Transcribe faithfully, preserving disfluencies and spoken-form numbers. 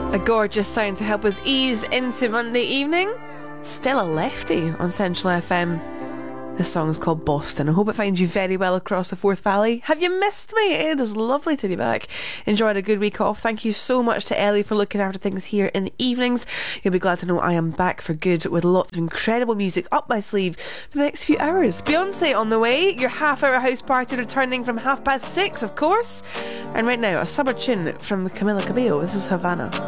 A gorgeous sound to help us ease into Monday evening. Still a lefty on Central F M. This song is called Boston. I hope it finds you very well across the Forth Valley. Have you missed me? It is lovely to be back. Enjoyed a good week off. Thank you so much to Ellie for looking after things here in the evenings. You'll be glad to know I am back for good with lots of incredible music up my sleeve for the next few hours. Beyonce on the way. Your half hour house party returning from half past six, of course. And right now, a summer tune from Camila Cabello. This is Havana.